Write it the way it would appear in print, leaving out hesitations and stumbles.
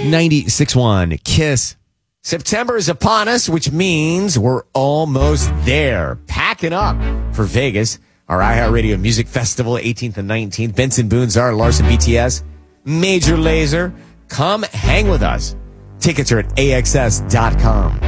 96.1 KISS. September is upon us, which means we're almost there. Packing up for Vegas, our iHeartRadio Music Festival, 18th and 19th. Benson Boone, Zara Larson, BTS, Major Lazer. Come hang with us. Tickets are at AXS.com.